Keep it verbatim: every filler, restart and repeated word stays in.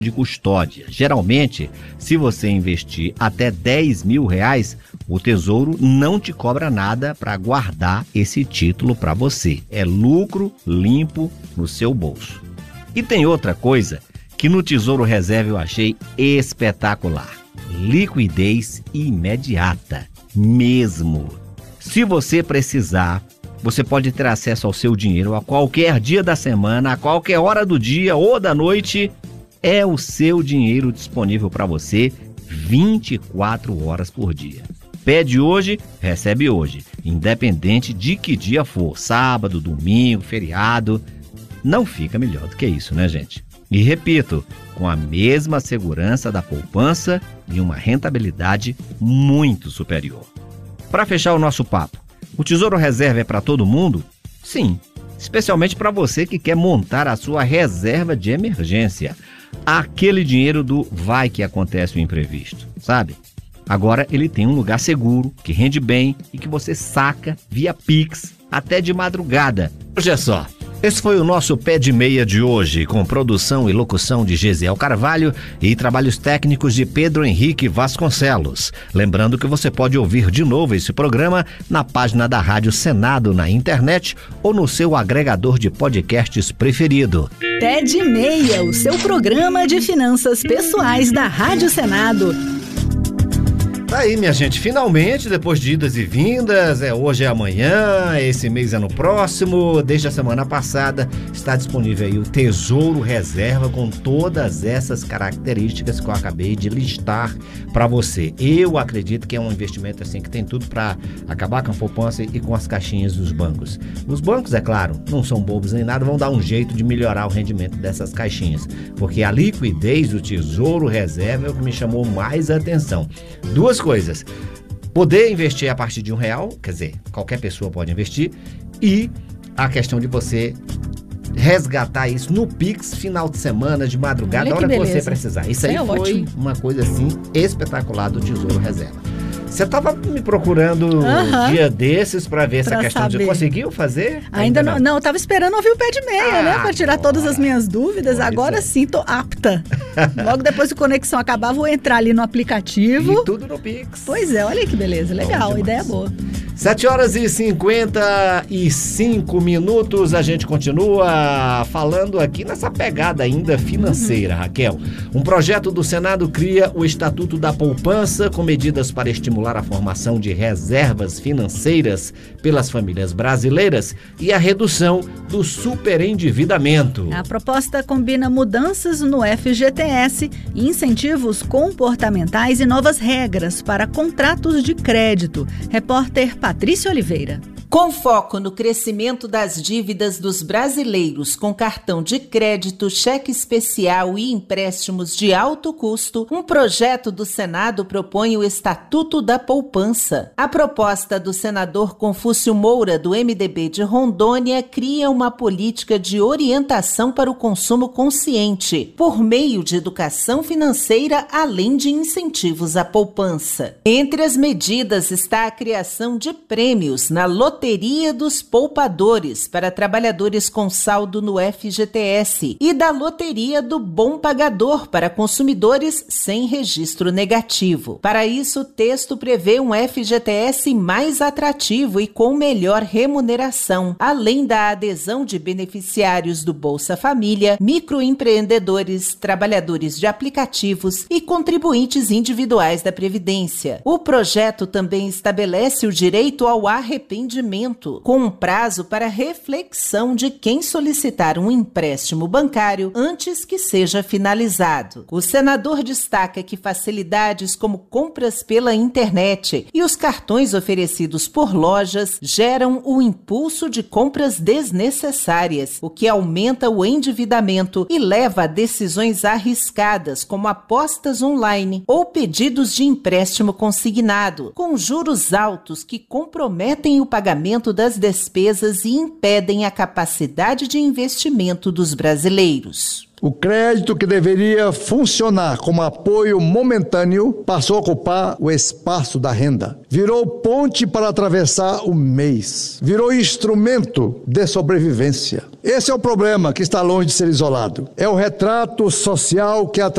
de custódia. Geralmente, se você investir até dez mil reais, o Tesouro não te cobra nada para guardar esse título para você. É lucro limpo no seu bolso. E tem outra coisa que no Tesouro Reserva eu achei espetacular. Liquidez imediata, mesmo. Se você precisar, você pode ter acesso ao seu dinheiro a qualquer dia da semana, a qualquer hora do dia ou da noite. É o seu dinheiro disponível para você vinte e quatro horas por dia. Pede hoje, recebe hoje, independente de que dia for, sábado, domingo, feriado. Não fica melhor do que isso, né, gente? E repito, com a mesma segurança da poupança e uma rentabilidade muito superior. Para fechar o nosso papo, o Tesouro Reserva é para todo mundo? Sim, especialmente para você que quer montar a sua reserva de emergência. Aquele dinheiro do vai que acontece o imprevisto, sabe? Agora ele tem um lugar seguro, que rende bem e que você saca via Pix até de madrugada. Hoje é só. Esse foi o nosso Pé de Meia de hoje, com produção e locução de Gesiel Carvalho e trabalhos técnicos de Pedro Henrique Vasconcelos. Lembrando que você pode ouvir de novo esse programa na página da Rádio Senado na internet ou no seu agregador de podcasts preferido. Pé de Meia, o seu programa de finanças pessoais da Rádio Senado. Tá aí, minha gente, finalmente, depois de idas e vindas, é hoje é amanhã, esse mês é no próximo, desde a semana passada está disponível aí o Tesouro Reserva com todas essas características que eu acabei de listar para você. Eu acredito que é um investimento assim que tem tudo para acabar com a poupança e com as caixinhas dos bancos. Os bancos, é claro, não são bobos nem nada, vão dar um jeito de melhorar o rendimento dessas caixinhas, porque a liquidez do Tesouro Reserva é o que me chamou mais a atenção. Duas coisas, poder investir a partir de um real, quer dizer, qualquer pessoa pode investir, e a questão de você resgatar isso no Pix, final de semana, de madrugada, Olha a hora que, que você precisar. Isso aí é foi ótimo. Uma coisa assim espetacular do Tesouro Reserva. Você estava me procurando Uhum. um dia desses para ver Pra essa questão saber. de conseguiu fazer? Ainda não, não, eu tava esperando ouvir o Pé de Meia, Ah, né? Pra tirar agora. todas as minhas dúvidas. Pois Agora é. sim, tô apta. Logo depois que a conexão acabar, vou entrar ali no aplicativo. E tudo no Pix. Pois é, olha aí que beleza. Legal, Bom demais. ideia boa. sete horas e cinquenta e cinco minutos, a gente continua falando aqui nessa pegada ainda financeira, Raquel. Um projeto do Senado cria o Estatuto da Poupança com medidas para estimular a formação de reservas financeiras pelas famílias brasileiras e a redução do superendividamento. A proposta combina mudanças no F G T S e incentivos comportamentais e novas regras para contratos de crédito. Repórter Patrícia Oliveira. Com foco no crescimento das dívidas dos brasileiros com cartão de crédito, cheque especial e empréstimos de alto custo, um projeto do Senado propõe o Estatuto da Poupança. A proposta do senador Confúcio Moura, do M D B de Rondônia, cria uma política de orientação para o consumo consciente, por meio de educação financeira, além de incentivos à poupança. Entre as medidas está a criação de prêmios na loteria Loteria dos Poupadores para trabalhadores com saldo no F G T S e da Loteria do Bom Pagador para consumidores sem registro negativo. Para isso, o texto prevê um F G T S mais atrativo e com melhor remuneração, além da adesão de beneficiários do Bolsa Família, microempreendedores, trabalhadores de aplicativos e contribuintes individuais da Previdência. O projeto também estabelece o direito ao arrependimento, com um prazo para reflexão de quem solicitar um empréstimo bancário antes que seja finalizado. O senador destaca que facilidades como compras pela internet e os cartões oferecidos por lojas geram o impulso de compras desnecessárias, o que aumenta o endividamento e leva a decisões arriscadas, como apostas online ou pedidos de empréstimo consignado, com juros altos que comprometem o pagamento das despesas e impedem a capacidade de investimento dos brasileiros. O crédito que deveria funcionar como apoio momentâneo passou a ocupar o espaço da renda. Virou ponte para atravessar o mês. Virou instrumento de sobrevivência. Esse é o problema que está longe de ser isolado. É o retrato social que